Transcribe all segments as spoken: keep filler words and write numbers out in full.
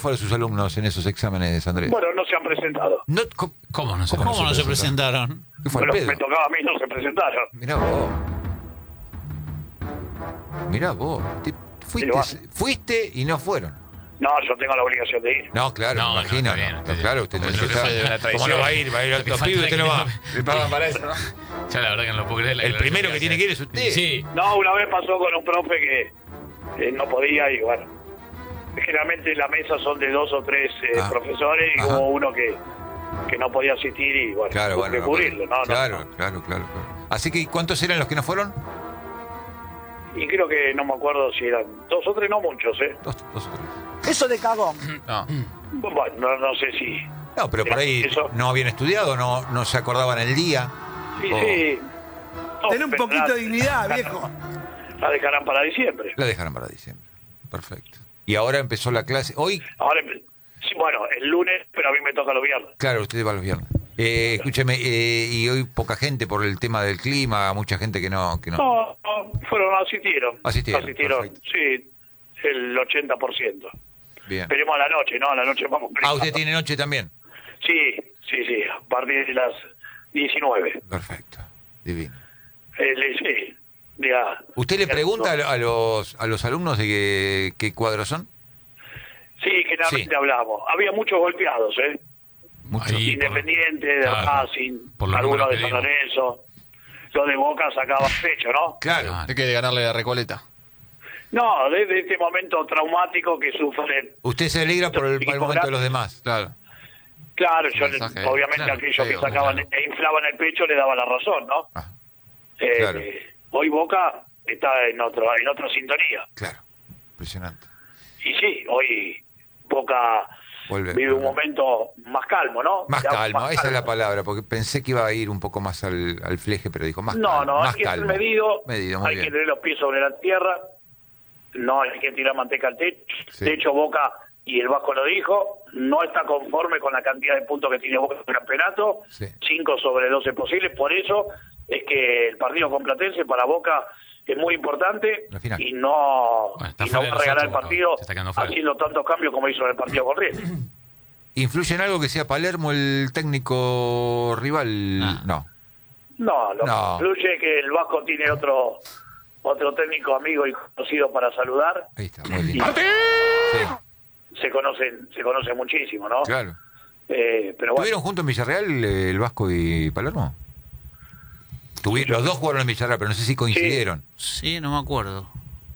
fue a sus alumnos en esos exámenes, Andrés? Bueno, no se han presentado. No, ¿Cómo, ¿Cómo no se, ¿Cómo ¿Cómo no se presentaron? ¿Qué fue Bueno, el pedo? me tocaba a mí, no se presentaron. Mirá vos. Mirá vos. Te- fuiste, Sí, fuiste y no fueron. No, yo tengo la obligación de ir. No, claro, No, me no, imagino. está bien, no, está bien. claro, usted no Lo que está- fue de una ¿Cómo traición. no va a ir? Va a ir a Lo que los falta pibes, es usted que no va. no- Le pagan para eso, ¿no? Ya la verdad que no lo puedo creer. la El declaración primero que tiene que ir es usted. Sí. No, una vez pasó con un profe que eh, no podía y bueno. Generalmente la mesa son de dos o tres eh, Ah. profesores y Ajá. hubo uno que, que no podía asistir y bueno, Claro, tuvo bueno. que no, cubrirlo. No, no, claro, no. claro, claro, claro. Así que, ¿cuántos eran los que no fueron? Y creo que no me acuerdo si eran dos o tres, no muchos, ¿eh? Dos, dos o tres. Eso de cagón. No. Bueno, no, no sé si... No, pero por ahí Eso. no habían estudiado, no, no se acordaban el día. Sí, Oh. sí. No, Ten un pero poquito la- de dignidad, viejo. La dejarán para diciembre. La dejaron para diciembre. Perfecto. Y ahora empezó la clase. Hoy, Ahora, sí, bueno, el lunes, pero a mí me toca los viernes. claro, usted va los viernes. Eh, escúcheme, eh, y hoy poca gente por el tema del clima, mucha gente que no... Que no. No, no, fueron, asistieron. Asistieron, Asistieron, perfecto. sí, el ochenta por ciento. Bien. Esperemos a la noche, ¿no? A la noche vamos. Ah, ¿usted tiene noche también? Sí, sí, sí, a partir de las diecinueve. Perfecto. Divino. Eh, le- sí, diga. ¿Usted le pregunta a lo- a los, a los alumnos de qué, qué cuadros son? Sí, generalmente Sí. hablamos. Había muchos golpeados, ¿eh? Muchos. Ahí, Independiente, de claro, Racing, por los algunos de números San que Lorenzo. Los de Boca sacaban pecho, ¿no? Claro. Claro. Hay que ganarle la Recoleta. No, desde este momento traumático que sufren. Usted se alegra por el, por el momento de los demás. Claro. Claro, yo, Mensaje, obviamente claro, aquellos feo, que sacaban claro. e inflaban el pecho le daban la razón, ¿no? Ah, Eh, claro. Hoy Boca está en otro, en otra sintonía. claro. Impresionante. Y sí, hoy Boca Vuelve. vive un momento más calmo, ¿no? Más Ya, calma, esa es la calmo. palabra, porque pensé que iba a ir un poco más al, al fleje, pero dijo más No, calma. no, más hay que ser calma. medido, Medido, muy hay bien. que tener los pies sobre la tierra, no hay que tirar manteca al techo. Sí. De hecho, Boca, y el Vasco lo dijo, no está conforme con la cantidad de puntos que tiene Boca en el campeonato, Sí. cinco sobre doce posibles, por eso es que el partido con Platense para Boca es muy importante La final. y no, Bueno, está y fuera no de va a regalar el nosotros, partido se está quedando fuera. haciendo tantos cambios como hizo en el partido con River. ¿Influye en algo que sea Palermo el técnico rival? Ah. No. No, lo No. que influye que el Vasco tiene otro otro técnico amigo y conocido para saludar. Ahí está, muy lindo. Sí, Se conocen, se conocen muchísimo, ¿no? claro. Eh, pero bueno, ¿Estuvieron juntos en Villarreal eh, el Vasco y Palermo? Tuvi- Los dos jugaron en Villarreal, pero no sé si coincidieron. Sí, no me acuerdo.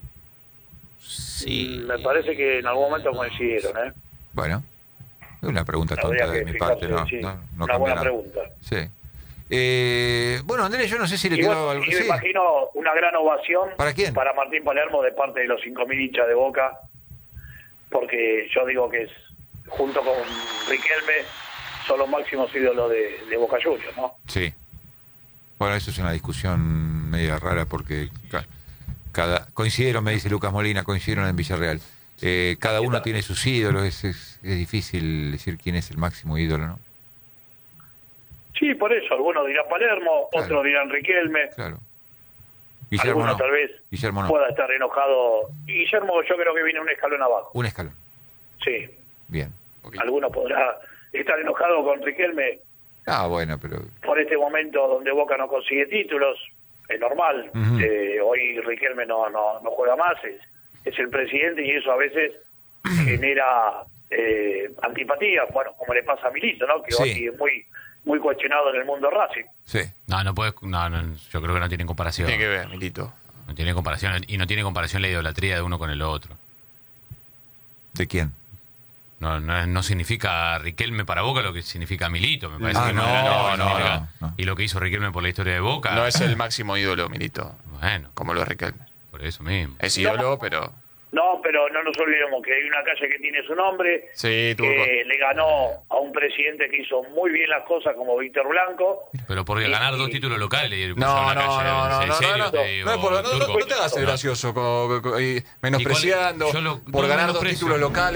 Sí. me parece que en algún momento coincidieron, ¿eh? Bueno, es una pregunta Habría tonta de que mi parte, fijarse, no, sí. no, no Una cambia buena nada. pregunta. Sí. Eh, bueno, Andrés, yo no sé si le Y, quedó bueno, algo. y me Sí. imagino una gran ovación ¿Para quién? para Martín Palermo de parte de los cinco mil hinchas de Boca, porque yo digo que es, junto con Riquelme, son los máximos ídolos de, de Boca Juniors, ¿no? Sí. Bueno, eso es una discusión media rara porque ca- cada coincidieron, me dice Lucas Molina, coincidieron en Villarreal. Eh, cada uno tiene sus ídolos, es, es, es difícil decir quién es el máximo ídolo, ¿no? Sí, por eso, algunos dirán Palermo, Claro. otros dirán Riquelme, Claro. Guillermo algunos no. tal vez Guillermo no. pueda estar enojado. Y Guillermo yo creo que viene un escalón abajo, Un escalón. sí. Bien. Alguno podrá estar enojado con Riquelme Ah, bueno, pero... por este momento donde Boca no consigue títulos, es normal. Ujú. Eh, hoy Riquelme no, no, no juega más, es, es el presidente y eso a veces genera eh, antipatía, bueno, como le pasa a Milito, ¿no? Que Sí. hoy es muy, muy cuestionado en el mundo Racing. Sí. No, no puede, no, no, yo creo que no tienen comparación. Tiene que ver, Milito. No tiene comparación y no tiene comparación la idolatría de uno con el otro. ¿De quién? No, no, no significa Riquelme para Boca lo que significa Milito, me parece Ah, que no, es lo que no, significa. no, no. Y lo que hizo Riquelme por la historia de Boca. No es el máximo ídolo, Milito, Bueno, como lo es Riquelme. por eso mismo. Es ídolo, pero... No, pero no nos olvidemos que hay una calle que tiene su nombre, Sí, tuvo... que le ganó a un presidente que hizo muy bien las cosas como Víctor Blanco. Pero por Sí, ganar sí. dos títulos locales le puso No, una no, calle. no, no, ¿En no, serio no, te no, digo, no, es por- no, no, Turco? no te hagas el gracioso co- co- y menospreciando ¿Y cuál- yo lo- por no, ganar no dos menosprecio. títulos locales.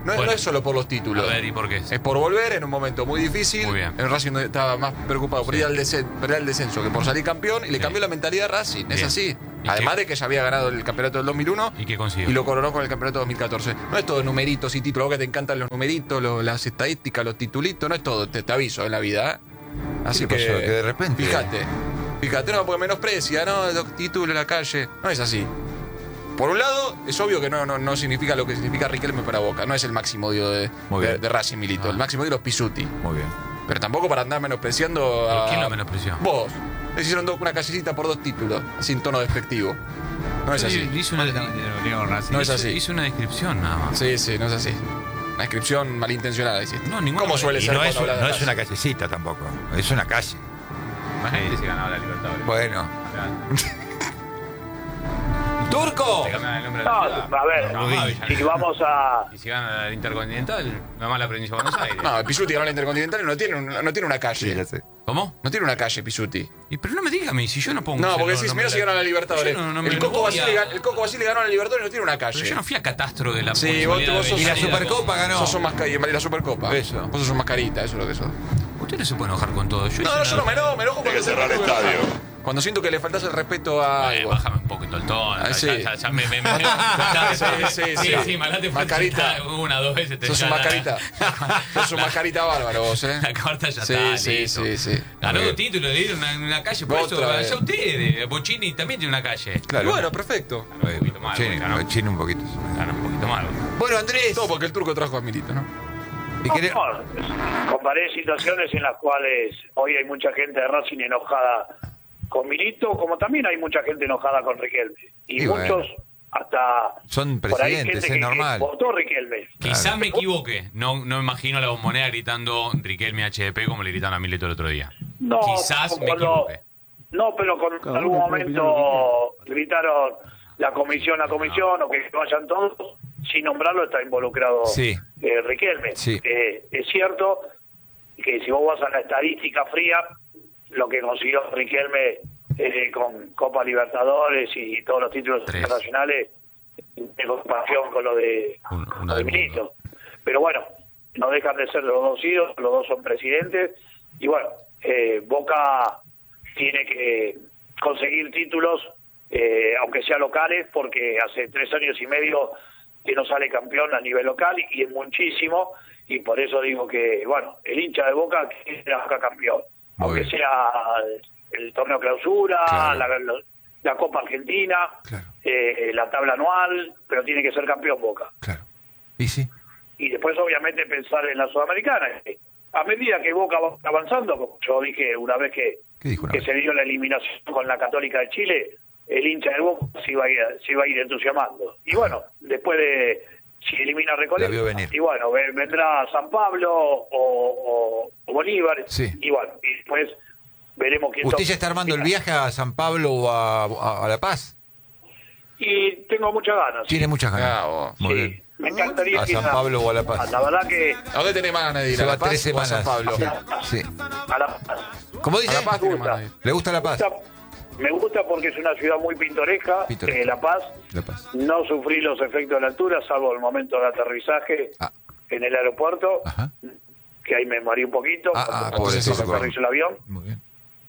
no, es- Bueno. no es solo por los títulos. A ver, ¿y por qué? Es por volver en un momento muy difícil. Muy bien. El Racing estaba más preocupado por ir al, desen- por ir al descenso que por salir campeón y le Sí. cambió la mentalidad a Racing. Es Bien. así. ¿Y Además qué? de que ya había ganado el campeonato del dos mil uno ¿Y qué consiguió? y lo coronó con el campeonato dos mil catorce. No es todo numeritos y títulos, vos que te encantan los numeritos, lo- las estadísticas, los titulitos, no es todo, te, te aviso en la vida. ¿eh? Así ¿Qué que, pasó? Que de repente- Fíjate, fíjate, no, porque menosprecia, ¿no? Los títulos en la calle. No es así. Por un lado, es obvio que no, no, no significa lo que significa Riquelme para Boca. No es el máximo odio de, Muy de, bien. de Racing Milito. Ah. El máximo odio es Pisuti. Muy bien. Pero tampoco para andar menospreciando a... ¿Quién lo menospreció? Vos. Les hicieron do- una callecita por dos títulos, sin tono despectivo. No es así. Hizo una, No es hizo- así. Hizo una descripción nada más. Sí, sí, no es así. Una descripción malintencionada hiciste. No, ninguna ¿Cómo suele Y ser no es, cuando hablas de no es Racing? una callecita tampoco, es una calle. Imagínate si ganaba la Libertadores. Bueno. ¡Turco! Te cambian el nombre de No, la ciudad. a ver, No, no, Avellaneda. si vamos a... Y si gana el Intercontinental, nada más la provincia de Buenos Aires. No, Pisuti ganó la Intercontinental y no tiene, un- no tiene una calle. Sí, ya sé. ¿Cómo? No tiene una calle, Pisuti. Y, pero no me digas a mí, si yo no pongo... No, ese porque no- si no mira me si ganó la Libertadores. Yo no- no me el, lo Coco voy a- Basile, gan- el Coco Basile ganó la Libertadores y no tiene una Pero yo calle. no fui a catastro de la Sí, vos, municipalidad vos de sos... Y la Avellaneda. Supercopa ganó. Sos un mascarita. Y la Supercopa. Eso. Vos sos un mascarita, eso es lo que sos. Usted no se puede enojar con todo. Yo No, hice no, yo no me enojo, me enojo porque cerrar el estadio. Cuando siento que le faltas el respeto a Eh, algo. bájame un poquito el tono. Ah, ya, sí. ya, ya me, me, me- ya- Sí, sí, sí. sí, sí, malate fue Mascarita. ya una, dos veces. te- Sos ya un la- mascarita. Sos un mascarita bárbaro vos, ¿eh? La cuarta ya Sí, está. sí, listo. sí, sí. Ganó Muy dos bien. títulos, le dieron una, una calle. Por Otra eso, vez. allá ustedes. Bochini también tiene una calle. Claro. Bueno, perfecto. Ganó un poquito más, Chino, güey, ganó. chino un poquito. Ganó un poquito más. güey. Bueno, Andrés. Todo porque el turco trajo a Milito, ¿no? ¿y querés- No, comparé situaciones en las cuales hoy hay mucha gente de Racing enojada con Milito, como también hay mucha gente enojada con Riquelme. Y, Y bueno. muchos hasta... Son por ahí presidentes, gente es que- normal. Que votó Riquelme. Quizás me equivoque. No, no me imagino a la bombonera gritando Riquelme H D P como le gritaron a Mileto el otro día. No, Quizás me cuando- equivoque. No, pero con Cada algún uno puede opinar lo momento gritaron la comisión, la comisión, o que vayan todos, sin nombrarlo está involucrado Sí. eh, Riquelme. Sí. Eh, es cierto que si vos vas a la estadística fría, lo que consiguió Riquelme eh, con Copa Libertadores y todos los títulos Tres. internacionales, en comparación con lo de, Un- con uno lo de del Milito. mundo. Pero bueno, no dejan de ser los dos ídolos, los dos son presidentes, y bueno, eh, Boca tiene que conseguir títulos, eh, aunque sea locales, porque hace tres años y medio que no sale campeón a nivel local, y es muchísimo, y por eso digo que, bueno, el hincha de Boca quiere a Boca campeón, Muy aunque bien. sea el, el torneo clausura, Claro. la, la- la Copa Argentina, Claro. eh, la tabla anual, pero tiene que ser campeón Boca. Claro. ¿Y sí? Y después, obviamente, pensar en la Sudamericana. A medida que Boca va avanzando, como yo dije una vez que, ¿Qué dijo una que vez? se dio la eliminación con la Católica de Chile, el hincha de Boca se iba a ir, se iba a ir entusiasmando. Y bueno, después de, si elimina a La vio Recoleta, venir. y bueno, ve- vendrá San Pablo o, o- o Bolívar, Sí. y bueno, y después veremos quién ¿Usted toma. ya está armando el viaje a San Pablo o a, a- a La Paz? Y tengo muchas ganas. Tiene muchas ganas. Ah, vos. Muy Sí, bien. me encantaría A ir San Pablo o a La Paz. La verdad que ¿A dónde tenés más ganas de ir? Se ¿A va La Paz tres o a semanas. San Pablo? Sí. sí. a La Paz. ¿Cómo A dice? La Paz tenés más ganas de ir. ¿Le gusta La Paz? Me gusta- Me gusta porque es una ciudad muy pintoresca, Pintoresca. eh, La Paz. La Paz. No sufrí los efectos de la altura, salvo el momento de aterrizaje Ah. en el aeropuerto, Ajá. que ahí me mareé un poquito Ah, ah, cuando, pobrecito. cuando aterrizó el avión. Muy bien.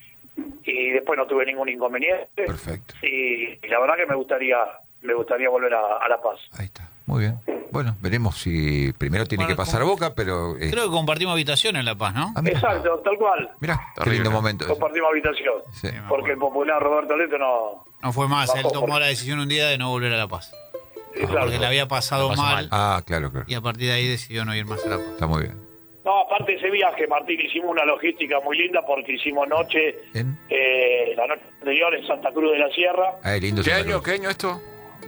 Y después no tuve ningún inconveniente. Perfecto. Y, y la verdad que me gustaría me gustaría volver a, a La Paz. Ahí está. Muy bien. Bueno, veremos si primero tiene Bueno, que pasar como- Boca, pero... eh, Creo que compartimos habitación en La Paz, ¿no? ah, mira. Exacto, tal cual. Mirá, qué Terrible. lindo momento. ese. Compartimos habitación. Sí. me Porque el popular Roberto Leto no... No fue más, él Bajó tomó por- la decisión un día de no volver a La Paz. Exacto. Porque le había pasado La pasó mal, mal. Ah, claro, claro. y a partir de ahí decidió no ir más a La Paz. Está muy bien. No, aparte de ese viaje, Martín, hicimos una logística muy linda porque hicimos noche, ¿En? eh, la noche anterior en Santa Cruz de la Sierra, Ah, es lindo. ¿Qué Santa año? Cruz. ¿Qué año esto?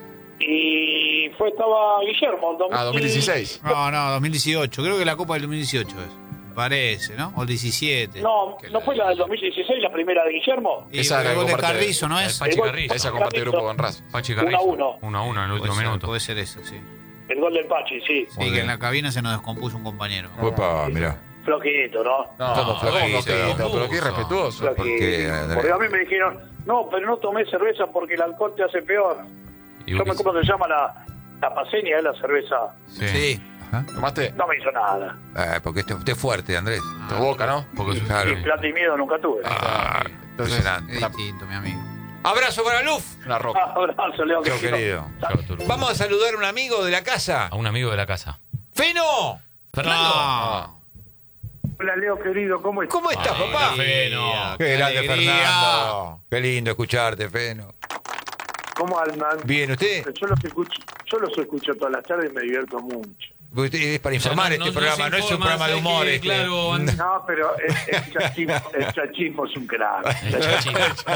y fue estaba Guillermo. dos mil- Ah, dos mil dieciséis. No, no, dos mil dieciocho. Creo que la Copa del dos mil dieciocho es. Me parece, ¿no? O el diecisiete. No, ¿no fue la del dos mil dieciséis la primera de Guillermo? Y Esa era el gol de comparte- Carrizo, ¿no La es? de Pachi El gol- Carrizo. Esa comparte grupo con Racing. Pachi uno a Carrizo. uno. uno a uno en el último Puede ser, minuto. puede ser eso, sí. El gol del Pachi, sí. Sí, que en la cabina se nos descompuso un compañero. Opa, mirá. Flojito, ¿no? No, Estamos ¿cómo flojitos, flojito? Pero qué irrespetuoso. ¿por qué, Flojito. Andrés? Porque a mí me dijeron, no, pero no tomé cerveza porque el alcohol te hace peor. Y Yo vos me qué- ¿Cómo se llama la, la paseña? Es la cerveza. Sí. Sí. ¿Ah? ¿Tomaste? No me hizo nada. Eh, porque usted, usted es fuerte, Andrés. Tu boca, ¿no? Porque es- Claro. Y plata y miedo nunca tuve. Ah, Entonces, impresionante. Es distinto, mi amigo. Abrazo para Luf. Una roca. Abrazo, Leo. Chao, querido. querido. Chao, Turco. Vamos a saludar a un amigo de la casa. A un amigo de la casa. ¡Feno! Fernando. Ah. Hola, Leo, querido, ¿cómo estás? ¿Cómo estás, Ay, papá? Feno. Qué grande, alegría. Fernando. Qué lindo escucharte, Feno. ¿Cómo andan? Bien, ¿usted? Yo los escucho, yo los escucho todas las tardes y me divierto mucho. Usted es para informar No, este no, programa, no no, se es un informa, programa de sé humor. que, este. claro, Andrés. No, pero el, el, chachismo, el chachismo es un crack. El chachín.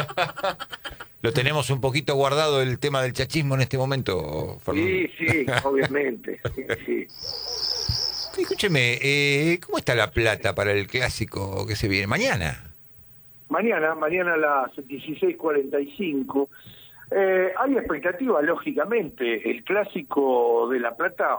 Lo tenemos un poquito guardado el tema del chachismo en este momento, Fernando. Sí, sí, obviamente. Sí, sí. Escúcheme, eh, ¿cómo está la plata para el clásico que se viene mañana? Mañana, mañana a las dieciséis cuarenta y cinco. Eh, hay expectativa, lógicamente. El clásico de La Plata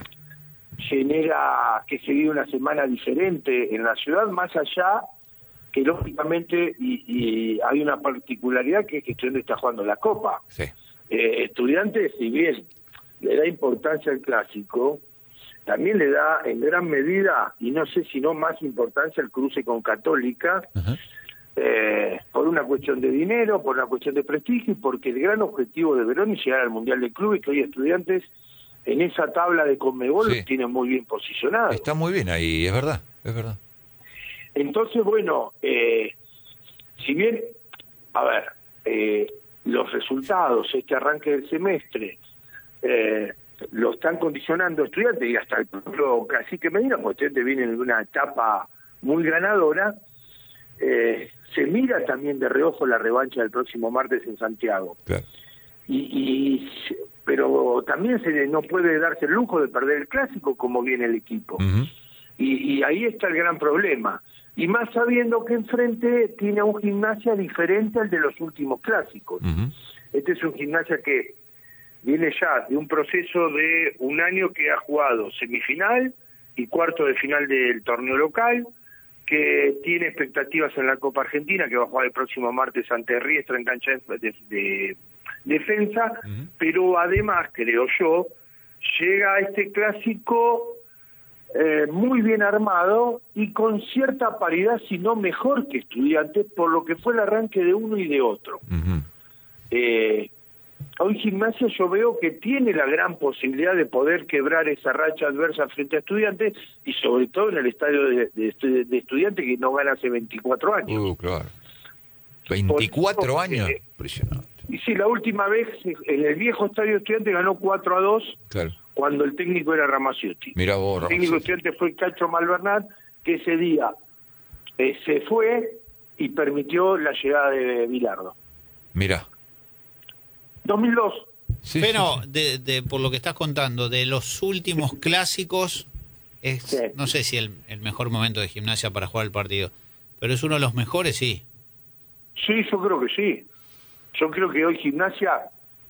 genera que se vive una semana diferente en la ciudad, más allá que lógicamente y, y hay una particularidad que es que Estudiantes está jugando la Copa. Sí. Eh, Estudiantes, si bien le da importancia al clásico, también le da en gran medida, y no sé si no más importancia, el cruce con Católica, Ajá. eh, por una cuestión de dinero, por una cuestión de prestigio, y porque el gran objetivo de Verón es llegar al Mundial de Clubes, que hoy Estudiantes en esa tabla de Conmebol Sí. los tiene muy bien posicionados. Está muy bien ahí, es verdad, es verdad. Entonces, bueno, eh, si bien, a ver, eh, los resultados, este arranque del semestre, eh, lo están condicionando Estudiantes y hasta el propio Cacique Medina, porque Estudiantes viene de una etapa muy ganadora, eh, se mira también de reojo la revancha del próximo martes en Santiago. Claro. Y, y pero también se no puede darse el lujo de perder el clásico como viene el equipo. Ujú. Y, y ahí está el gran problema. Y más sabiendo que enfrente tiene un Gimnasia diferente al de los últimos clásicos. Ujú. Este es un Gimnasia que viene ya de un proceso de un año que ha jugado semifinal y cuarto de final del torneo local, que tiene expectativas en la Copa Argentina, que va a jugar el próximo martes ante Riestra en cancha de, de- de defensa, Ujú. pero además, creo yo, llega a este clásico eh, muy bien armado y con cierta paridad, si no mejor que Estudiantes, por lo que fue el arranque de uno y de otro. Ujú. Eh, hoy Gimnasia yo veo que tiene la gran posibilidad de poder quebrar esa racha adversa frente a Estudiantes y sobre todo en el estadio de, de, estu- de Estudiantes que no gana hace veinticuatro años. Uh, claro. veinticuatro Por eso, años. eh, Impresionante. Y sí, la última vez en el viejo estadio de Estudiantes ganó cuatro a dos Claro. cuando el técnico era Ramaciotti. Mira vos, El técnico de Ramaciotti. Estudiantes fue Cacho Malvernat, que ese día eh, se fue y permitió la llegada de Bilardo. Mira. dos mil dos. Sí, Pero, sí, sí. de, de- por lo que estás contando, de los últimos clásicos, es, Sí. no sé si el, el mejor momento de Gimnasia para jugar el partido, pero es uno de los mejores, sí. Sí, yo creo que sí. Yo creo que hoy Gimnasia,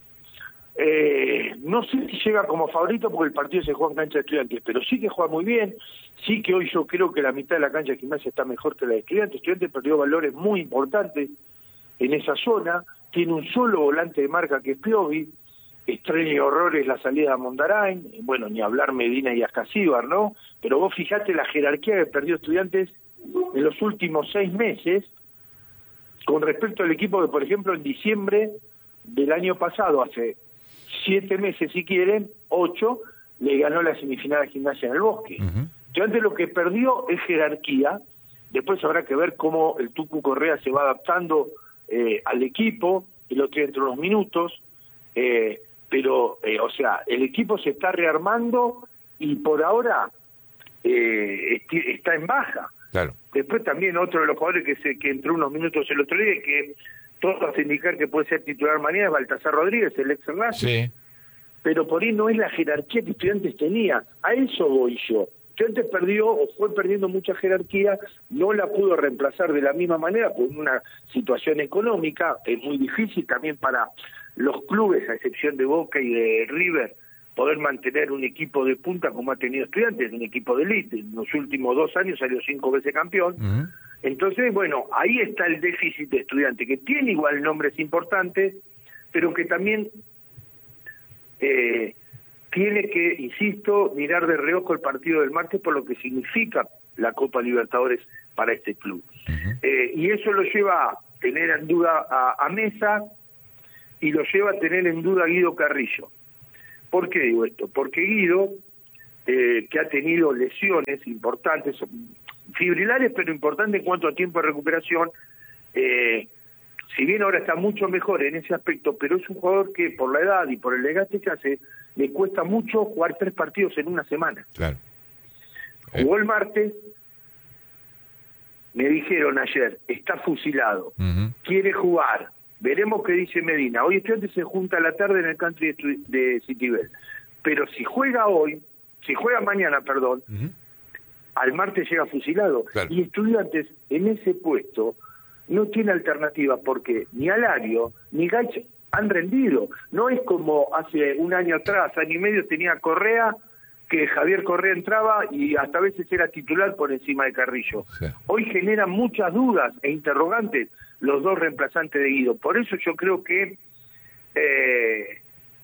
eh, no sé si llega como favorito porque el partido se juega en cancha de Estudiantes, pero sí que juega muy bien. Sí que hoy yo creo que la mitad de la cancha de Gimnasia está mejor que la de Estudiantes. Estudiantes perdió valores muy importantes en esa zona. Tiene un solo volante de marca que es Piovi. Extraño horror es la salida a Mondarain. Bueno, ni hablar Medina y Ascasíbar, ¿no? Pero vos fijate la jerarquía que perdió Estudiantes en los últimos seis meses con respecto al equipo que, por ejemplo, en diciembre del año pasado, hace siete meses si quieren, ocho, le ganó la semifinal a Gimnasia en el Bosque. Ujú. Estudiantes lo que perdió es jerarquía. Después habrá que ver cómo el Tucu Correa se va adaptando eh, al equipo, el otro día entre unos minutos, eh, pero, eh, o sea, el equipo se está rearmando y por ahora eh, esti- está en baja. Claro. Después también otro de los jugadores que se que entró unos minutos el otro día y que todo hace indicar que puede ser titular mañana es Baltasar Rodríguez, el ex Racing. Sí. Pero por ahí no es la jerarquía que Estudiantes tenía. A eso voy yo. Estudiantes perdió o fue perdiendo mucha jerarquía, no la pudo reemplazar de la misma manera por una situación económica, es muy difícil también para los clubes, a excepción de Boca y de River, poder mantener un equipo de punta como ha tenido Estudiantes, un equipo de élite. En los últimos dos años salió cinco veces campeón. Ujú. Entonces, bueno, ahí está el déficit de Estudiantes, que tiene igual nombres importantes, pero que también eh, tiene que, insisto, mirar de reojo el partido del martes por lo que significa la Copa Libertadores para este club. Uh-huh. Eh, y eso lo lleva a tener en duda a, a Mesa y lo lleva a tener en duda a Guido Carrillo. ¿Por qué digo esto? Porque Guido, eh, que ha tenido lesiones importantes, fibrilares, pero importantes en cuanto a tiempo de recuperación, eh, si bien ahora está mucho mejor en ese aspecto, pero es un jugador que por la edad y por el desgaste que hace, le cuesta mucho jugar tres partidos en una semana. Claro. Jugó el martes, me dijeron ayer, está fusilado, uh-huh. quiere jugar, veremos qué dice Medina. Hoy Estudiantes se junta a la tarde en el country de, de Citibel, pero si juega hoy, si juega mañana, perdón, uh-huh. al martes llega fusilado. Claro. Y Estudiantes en ese puesto no tiene alternativa porque ni Alario ni Gaich han rendido. No es como hace un año atrás, año y medio tenía Correa, que Javier Correa entraba y hasta a veces era titular por encima de Carrillo. Sí. Hoy generan muchas dudas e interrogantes los dos reemplazantes de Guido. Por eso yo creo que eh,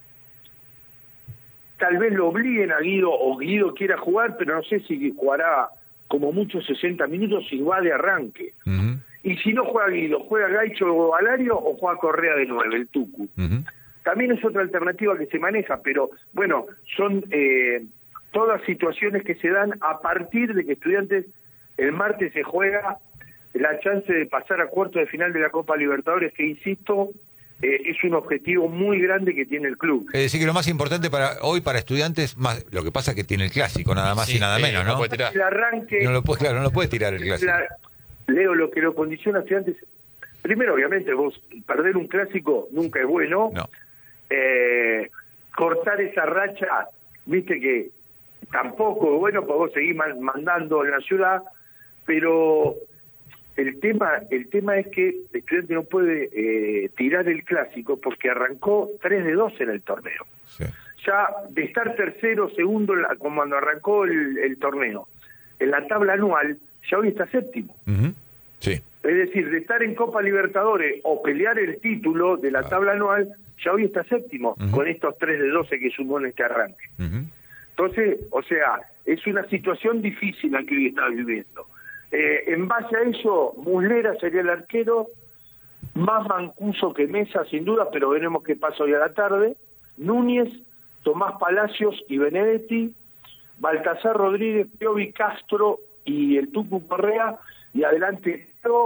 tal vez lo obliguen a Guido o Guido quiera jugar, pero no sé si jugará como muchos sesenta minutos si va de arranque. Uh-huh. Y si no juega Guido, ¿juega Gaicho o Alario o juega Correa de nueve, el Tucu? Uh-huh. También es otra alternativa que se maneja, pero bueno, son eh, todas situaciones que se dan a partir de que Estudiantes el martes se juega la chance de pasar a cuartos de final de la Copa Libertadores, que insisto, eh, es un objetivo muy grande que tiene el club. Es decir, que lo más importante para hoy para Estudiantes, más lo que pasa es que tiene el clásico, nada más sí, y nada eh, menos, ¿no? No puede tirar. El arranque, no lo puede, claro, no lo puede tirar el clásico. La, Leo, lo que lo condiciona a Estudiantes, primero, obviamente, vos perder un clásico nunca es bueno. No. Eh, cortar esa racha, viste que tampoco es bueno, porque vos seguís mandando en la ciudad, pero el tema el tema es que el Estudiante no puede eh, tirar el clásico porque arrancó tres de dos en el torneo. Sí. Ya de estar tercero, segundo, como cuando arrancó el, el torneo, en la tabla anual, ya hoy está séptimo. Uh-huh. Sí. Es decir, de estar en Copa Libertadores o pelear el título de la tabla anual, ya hoy está séptimo, uh-huh. con estos tres de doce que sumó en este arranque. Uh-huh. Entonces, o sea, es una situación difícil la que hoy está viviendo. Eh, en base a eso, Muslera sería el arquero, más Mancuso que Mesa, sin duda, pero veremos qué pasa hoy a la tarde. Núñez, Tomás Palacios y Benedetti, Baltasar Rodríguez, Piovi Castro y el Tucu Correa, y adelante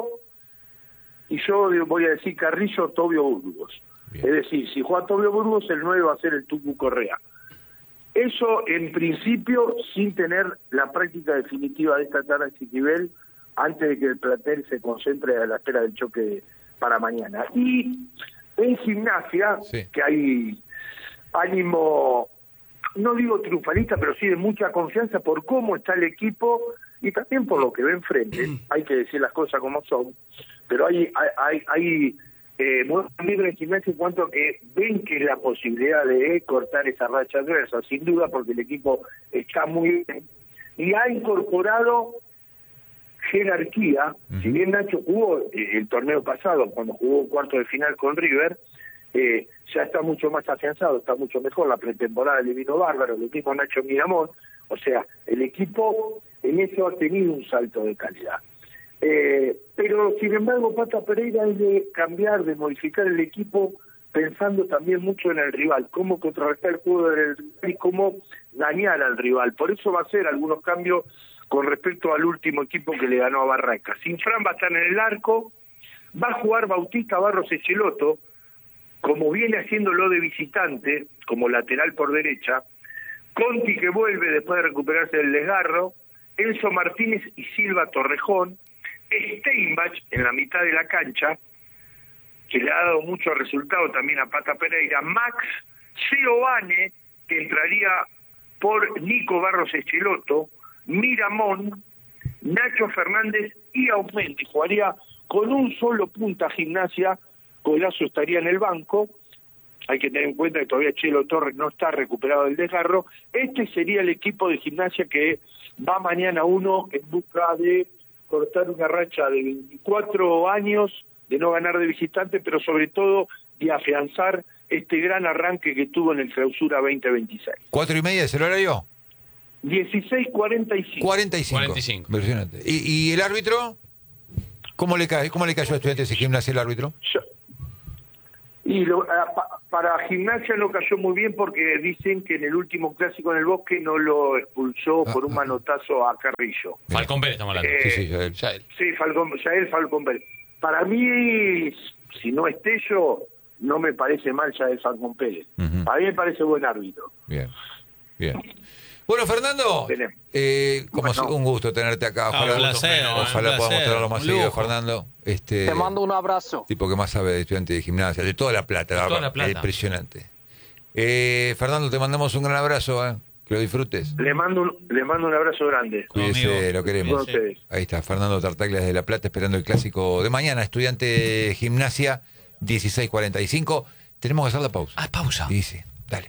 y yo voy a decir Carrillo, Tobio Burgos. Bien. Es decir, si juega Tobio Burgos, el nueve va a ser el Tucu Correa. Eso en principio sin tener la práctica definitiva de esta tarde en Citibel, antes de que el plantel se concentre a la espera del choque para mañana. Y en Gimnasia, sí. que hay ánimo, no digo triunfalista, pero sí de mucha confianza por cómo está el equipo y también por lo que ve enfrente. Hay que decir las cosas como son, pero hay hay hay eh, muy amigos en Gimnasia en cuanto a que ven que es la posibilidad de cortar esa racha adversa, sin duda, porque el equipo está muy bien y ha incorporado jerarquía. Uh-huh. Si bien Nacho jugó eh, el torneo pasado, cuando jugó cuarto de final con River, eh, ya está mucho más afianzado, está mucho mejor. La pretemporada le vino bárbaro, el mismo Nacho Miramón. O sea, el equipo en eso ha tenido un salto de calidad. Eh, pero, sin embargo, Pata Pereira es de cambiar, de modificar el equipo, pensando también mucho en el rival, cómo contrarrestar el juego del rival y cómo dañar al rival. Por eso va a hacer algunos cambios con respecto al último equipo que le ganó a Barracas. Sinfrán va a estar en el arco, va a jugar Bautista Barros Echeloto, como viene haciéndolo de visitante, como lateral por derecha, Conti que vuelve después de recuperarse del desgarro, Enzo Martínez y Silva Torrejón, Steinbach en la mitad de la cancha, que le ha dado mucho resultado también a Pata Pereira, Max Seoane, que entraría por Nico Barros Echeloto, Miramón, Nacho Fernández y Aumendi. Jugaría con un solo punta Gimnasia, Colazo estaría en el banco. Hay que tener en cuenta que todavía Chelo Torres no está recuperado del desgarro. Este sería el equipo de Gimnasia que va mañana uno en busca de cortar una racha de veinticuatro años de no ganar de visitante, pero sobre todo de afianzar este gran arranque que tuvo en el Clausura veinte veintiséis. ¿Cuatro y media es el horario? dieciséis cuarenta y cinco. cuarenta y cinco. cuarenta y cinco. Impresionante. ¿Y, y el árbitro? ¿Cómo le cae? ¿Cómo le cayó a Estudiantes de Gimnasia el árbitro? Yo- y lo- a- pa- para Gimnasia no cayó muy bien porque dicen que en el último clásico en el Bosque no lo expulsó Ah, por un ah. manotazo a Carrillo. Falcón Pérez estamos hablando. Eh, Sí, sí, ya él. Ya él. Sí, Falcón, Yael Falcón Pérez. Para mí, si no es Tello, no me parece mal Yael Falcón Pérez. Ujú. A mí me parece buen árbitro. Bien, bien. Bueno, Fernando, Tenemos. eh, como Bueno. si- un gusto tenerte acá. Ah, un placer, ojalá un podamos placer, tenerlo más un seguido, lujo. Fernando. Este, Te mando un abrazo. tipo que más sabe de Estudiantes de Gimnasia, de toda La Plata. De la toda verdad, La Plata. impresionante. Eh, Fernando, te mandamos un gran abrazo, eh, que lo disfrutes. Le mando un, le mando un abrazo grande. Cuídese, amigo. lo queremos. Con ustedes. Ahí está, Fernando Tartaglia desde La Plata esperando el clásico de mañana. Estudiante de Gimnasia, dieciséis cuarenta y cinco. Tenemos que hacer la pausa. Ah, pausa. Y sí, dale.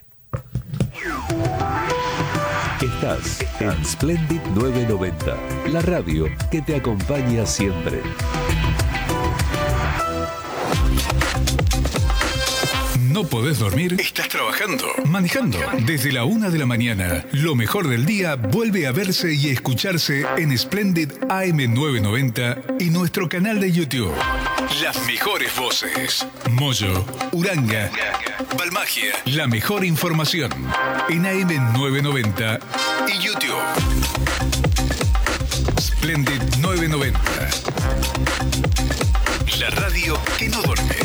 Estás en Splendid novecientos noventa, la radio que te acompaña siempre. ¿No podés dormir? ¿Estás trabajando? ¿Manejando? Desde la una de la mañana, lo mejor del día vuelve a verse y escucharse en Splendid A M novecientos noventa y nuestro canal de YouTube. Las mejores voces. Moyo, Uranga, Balmagia. La mejor información en A M novecientos noventa y YouTube. Splendid novecientos noventa. La radio que no duerme.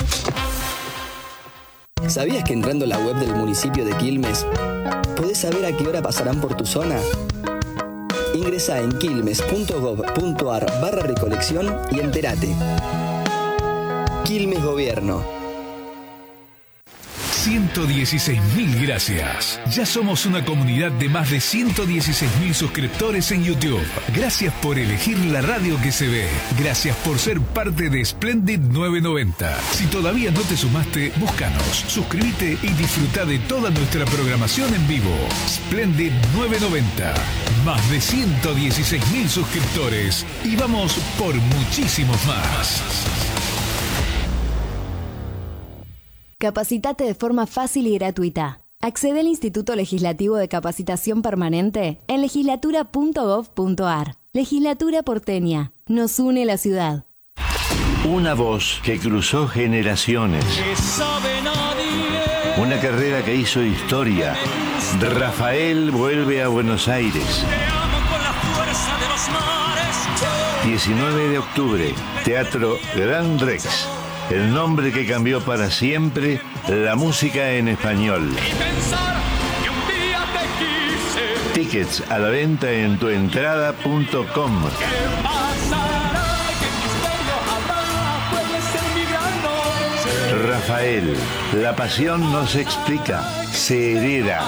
¿Sabías que entrando a la web del municipio de Quilmes podés saber a qué hora pasarán por tu zona? Ingresá en quilmes punto gov punto ar barra recolección y entérate. Quilmes Gobierno. ciento dieciséis mil gracias. Ya somos una comunidad de más de ciento dieciséis mil suscriptores en YouTube. Gracias por elegir la radio que se ve. Gracias por ser parte de Splendid novecientos noventa. Si todavía no te sumaste, búscanos, suscríbete y disfruta de toda nuestra programación en vivo. Splendid novecientos noventa. Más de ciento dieciséis mil suscriptores. Y vamos por muchísimos más. Capacitate de forma fácil y gratuita. Accede al Instituto Legislativo de Capacitación Permanente en legislatura punto gov punto ar. Legislatura porteña. Nos une la ciudad. Una voz que cruzó generaciones. Una carrera que hizo historia. Rafael vuelve a Buenos Aires. diecinueve de octubre, Teatro Gran Rex. El nombre que cambió para siempre la música en español. Tickets a la venta en tuentrada punto com. Rafael, la pasión no se explica, se hereda.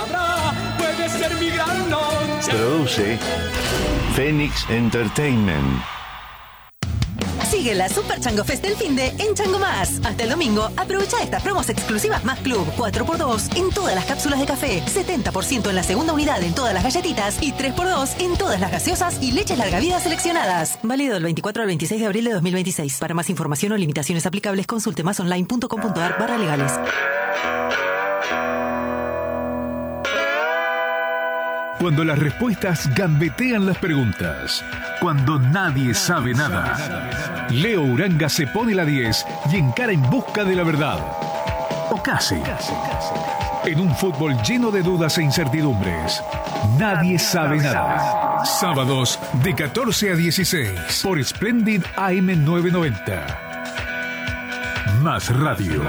Produce Phoenix Entertainment. Sigue la Super Chango Fest del Finde en Chango Más. Hasta el domingo, aprovecha estas promos exclusivas Más Club. cuatro por dos en todas las cápsulas de café, setenta por ciento en la segunda unidad en todas las galletitas y tres por dos en todas las gaseosas y leches larga vida seleccionadas. Válido del veinticuatro al veintiséis de abril de dos mil veintiséis. Para más información o limitaciones aplicables, consulte masonline punto com punto ar barra legales. Cuando las respuestas gambetean las preguntas. Cuando nadie sabe nada. Leo Uranga se pone la diez y encara en busca de la verdad. O casi. En un fútbol lleno de dudas e incertidumbres. Nadie sabe nada. Sábados de catorce a dieciséis por Splendid A M novecientos noventa. Más radio.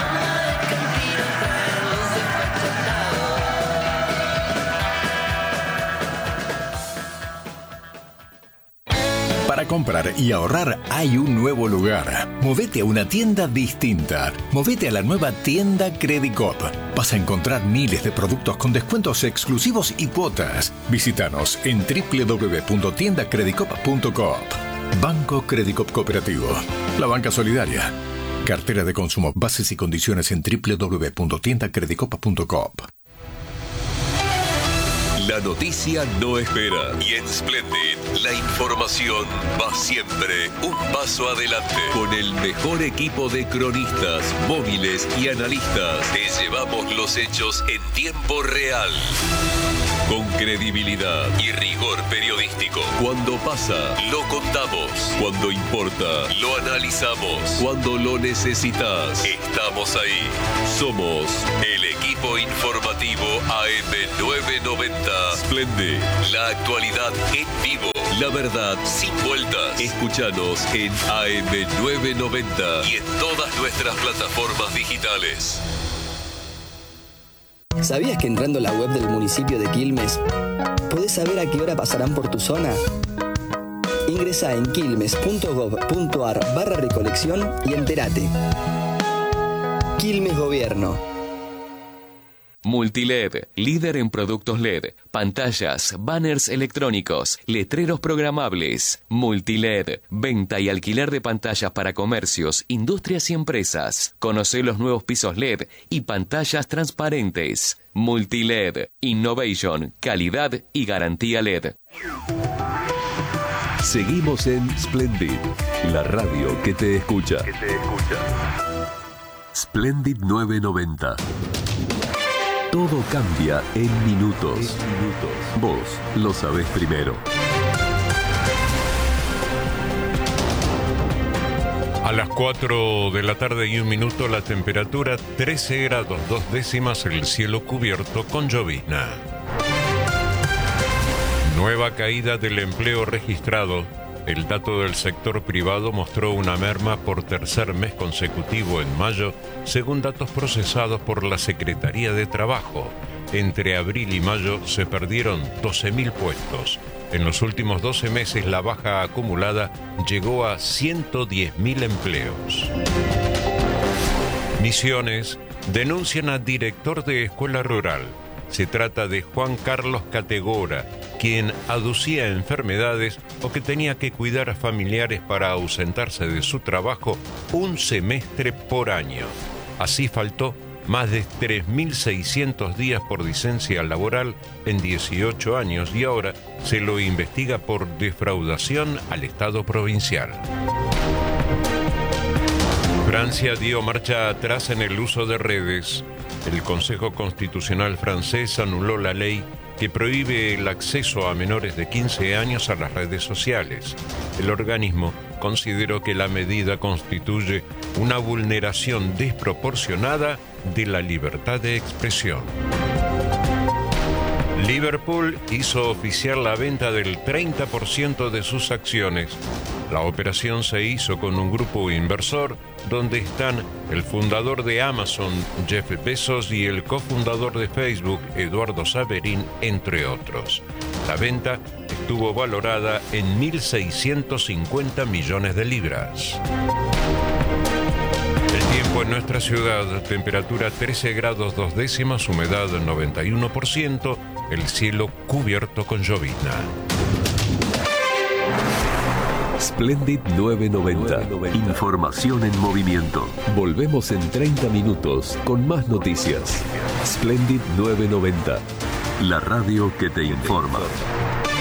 Para comprar y ahorrar hay un nuevo lugar. Movete a una tienda distinta. Movete a la nueva tienda Credicop. Vas a encontrar miles de productos con descuentos exclusivos y cuotas. Visítanos en doble u doble u doble u punto tienda credicop punto com. Banco Credicop Cooperativo. La banca solidaria. Cartera de consumo. Bases y condiciones en doble u doble u doble u punto tienda credicop punto com. La noticia no espera. Y en Splendid, la información va siempre un paso adelante. Con el mejor equipo de cronistas, móviles y analistas, te llevamos los hechos en tiempo real. Con credibilidad y rigor periodístico. Cuando pasa, lo contamos. Cuando importa, lo analizamos. Cuando lo necesitas, estamos ahí. Somos el equipo informativo A M novecientos noventa. Splendid, la actualidad en vivo. La verdad sin vueltas. Escúchanos en A M novecientos noventa y en todas nuestras plataformas digitales. ¿Sabías que entrando a la web del municipio de Quilmes podés saber a qué hora pasarán por tu zona? Ingresá en quilmes.gov.ar barra recolección y entérate. Quilmes Gobierno. Multiled, líder en productos L E D, pantallas, banners electrónicos, letreros programables. Multiled, venta y alquiler de pantallas para comercios, industrias y empresas. Conoce los nuevos pisos L E D y pantallas transparentes. Multiled, innovation, calidad y garantía L E D. Seguimos en Splendid, la radio que te escucha. Que te escucha. Splendid novecientos noventa. Todo cambia en minutos. En minutos. Vos lo sabés primero. A las cuatro de la tarde y un minuto, la temperatura trece grados dos décimas, el cielo cubierto con llovizna. Nueva caída del empleo registrado. El dato del sector privado mostró una merma por tercer mes consecutivo en mayo, según datos procesados por la Secretaría de Trabajo. Entre abril y mayo se perdieron doce mil puestos. En los últimos doce meses la baja acumulada llegó a ciento diez mil empleos. Misiones denuncian a director de escuela rural. Se trata de Juan Carlos Categora, quien aducía enfermedades o que tenía que cuidar a familiares para ausentarse de su trabajo un semestre por año. Así faltó más de tres mil seiscientos días por licencia laboral en dieciocho años y ahora se lo investiga por defraudación al Estado provincial. Francia dio marcha atrás en el uso de redes. El Consejo Constitucional francés anuló la ley que prohíbe el acceso a menores de quince años a las redes sociales. El organismo consideró que la medida constituye una vulneración desproporcionada de la libertad de expresión. Liverpool hizo oficial la venta del treinta por ciento de sus acciones. La operación se hizo con un grupo inversor donde están el fundador de Amazon, Jeff Bezos, y el cofundador de Facebook, Eduardo Saverin, entre otros. La venta estuvo valorada en mil seiscientos cincuenta millones de libras. El tiempo en nuestra ciudad, temperatura trece grados dos décimas, humedad noventa y uno por ciento, el cielo cubierto con llovizna. Splendid novecientos noventa. Información en movimiento. Volvemos en treinta minutos con más noticias. Splendid novecientos noventa. La radio que te informa.